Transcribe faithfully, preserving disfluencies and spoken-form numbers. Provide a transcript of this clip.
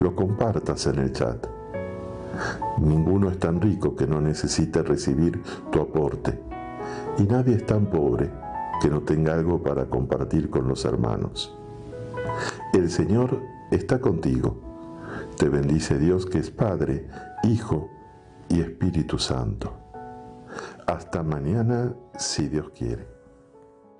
lo compartas en el chat. Ninguno es tan rico que no necesite recibir tu aporte, y nadie es tan pobre que no tenga algo para compartir con los hermanos. El Señor está contigo. Te bendice Dios, que es Padre, Hijo y Espíritu Santo. Hasta mañana, si Dios quiere.